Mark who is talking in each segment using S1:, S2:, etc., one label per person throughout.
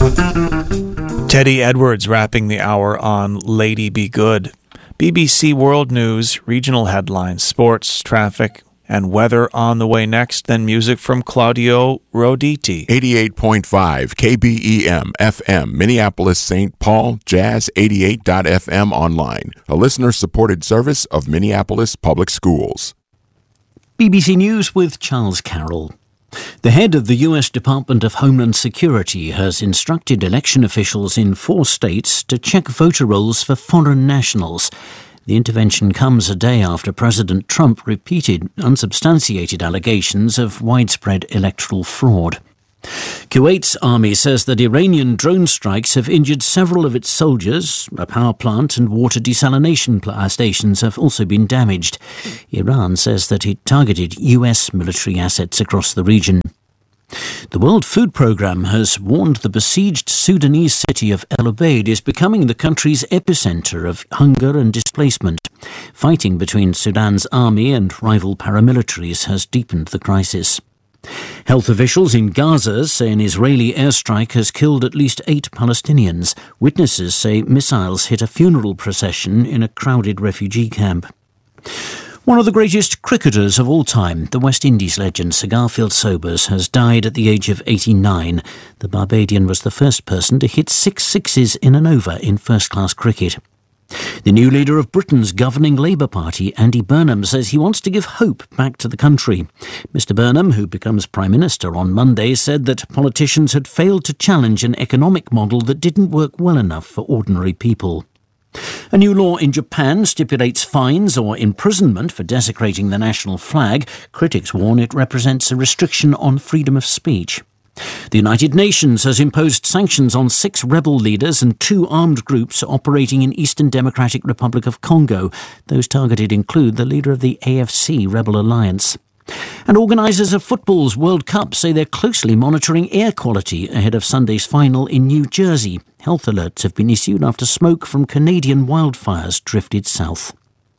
S1: Teddy Edwards wrapping the hour on Lady Be Good. BBC World News, regional headlines, sports, traffic, and weather on the way next, then music from Claudio Roditi.
S2: 88.5 KBEM FM, Minneapolis, St. Paul, Jazz 88.FM online, a listener-supported service of Minneapolis Public Schools.
S3: BBC News with Charles Carroll. The head of the U.S. Department of Homeland Security has instructed election officials in 4 states to check voter rolls for foreign nationals. The intervention comes a day after President Trump repeated unsubstantiated allegations of widespread electoral fraud. Kuwait's army says that Iranian drone strikes have injured several of its soldiers. A power plant and water desalination stations have also been damaged. Iran says that it targeted US military assets across the region. The World Food Programme has warned the besieged Sudanese city of El Obeid is becoming the country's epicenter of hunger and displacement. Fighting between Sudan's army and rival paramilitaries has deepened the crisis. Health officials in Gaza say an Israeli airstrike has killed at least 8 Palestinians. Witnesses say missiles hit a funeral procession in a crowded refugee camp. One of the greatest cricketers of all time, the West Indies legend Sir Garfield Sobers, has died at the age of 89. The Barbadian was the first person to hit 6 sixes in an over in first-class cricket. The new leader of Britain's governing Labour Party, Andy Burnham, says he wants to give hope back to the country. Mr Burnham, who becomes Prime Minister on Monday, said that politicians had failed to challenge an economic model that didn't work well enough for ordinary people. A new law in Japan stipulates fines or imprisonment for desecrating the national flag. Critics warn it represents a restriction on freedom of speech. The United Nations has imposed sanctions on 6 rebel leaders and 2 armed groups operating in Eastern Democratic Republic of Congo. Those targeted include the leader of the AFC Rebel Alliance. And organisers of football's World Cup say they're closely monitoring air quality ahead of Sunday's final in New Jersey. Health alerts have been issued after smoke from Canadian wildfires drifted south.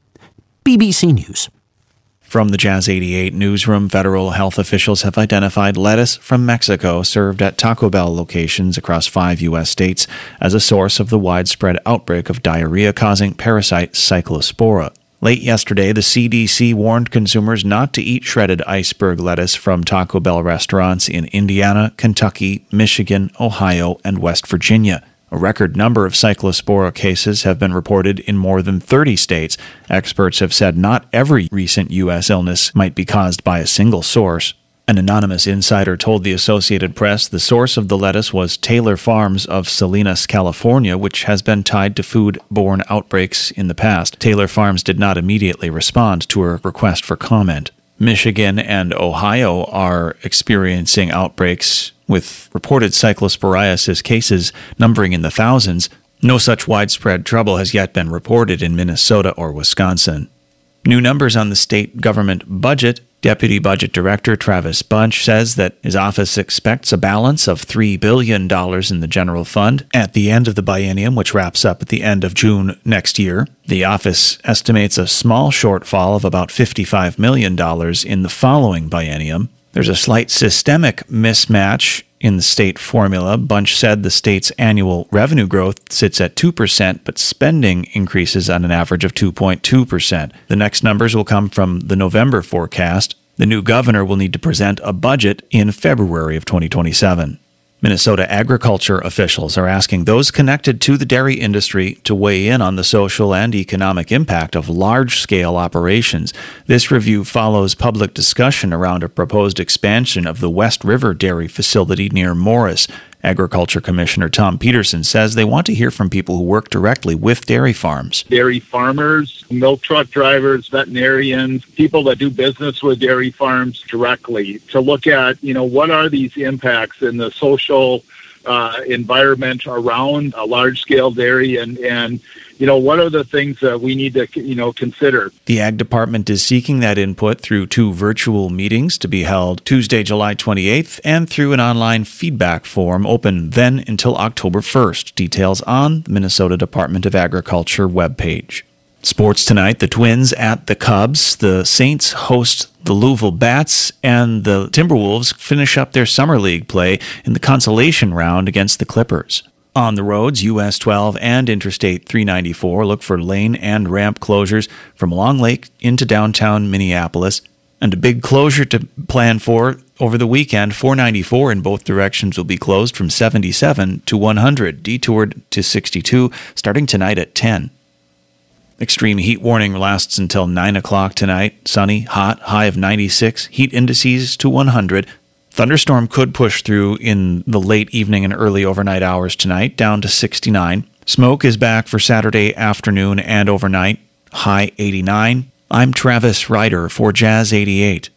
S3: BBC News.
S1: From the Jazz 88 newsroom, federal health officials have identified lettuce from Mexico served at Taco Bell locations across 5 U.S. states as a source of the widespread outbreak of diarrhea-causing parasite Cyclospora. Late yesterday, the CDC warned consumers not to eat shredded iceberg lettuce from Taco Bell restaurants in Indiana, Kentucky, Michigan, Ohio, and West Virginia. A record number of Cyclospora cases have been reported in more than 30 states. Experts have said not every recent U.S. illness might be caused by a single source. An anonymous insider told the Associated Press the source of the lettuce was Taylor Farms of Salinas, California, which has been tied to food-borne outbreaks in the past. Taylor Farms did not immediately respond to a request for comment. Michigan and Ohio are experiencing outbreaks with reported cyclosporiasis cases numbering in the thousands. No such widespread trouble has yet been reported in Minnesota or Wisconsin. New numbers on the state government budget. Deputy Budget Director Travis Bunch says that his office expects a balance of $3 billion in the general fund at the end of the biennium, which wraps up at the end of June next year. The office estimates a small shortfall of about $55 million in the following biennium. There's a slight systemic mismatch in the state formula. Bunch said the state's annual revenue growth sits at 2%, but spending increases on an average of 2.2%. The next numbers will come from the November forecast. The new governor will need to present a budget in February of 2027. Minnesota agriculture officials are asking those connected to the dairy industry to weigh in on the social and economic impact of large-scale operations. This review follows public discussion around a proposed expansion of the West River Dairy facility near Morris. Agriculture Commissioner Tom Peterson says they want to hear from people who work directly with dairy farms.
S4: Dairy farmers, milk truck drivers, veterinarians, people that do business with dairy farms directly to look at, what are these impacts in the social environment around a large-scale dairy and what are the things that we need to, consider?
S1: The Ag Department is seeking that input through 2 virtual meetings to be held Tuesday, July 28th, and through an online feedback form open then until October 1st. Details on the Minnesota Department of Agriculture webpage. Sports tonight, the Twins at the Cubs, the Saints host the Louisville Bats, and the Timberwolves finish up their summer league play in the consolation round against the Clippers. On the roads, US 12 and Interstate 394 look for lane and ramp closures from Long Lake into downtown Minneapolis. And a big closure to plan for over the weekend. 494 in both directions will be closed from 77 to 100, detoured to 62, starting tonight at 10. Extreme heat warning lasts until 9 o'clock tonight. Sunny, hot, high of 96, heat indices to 100. Thunderstorm could push through in the late evening and early overnight hours tonight, down to 69. Smoke is back for Saturday afternoon and overnight, high 89. I'm Travis Ryder for Jazz 88.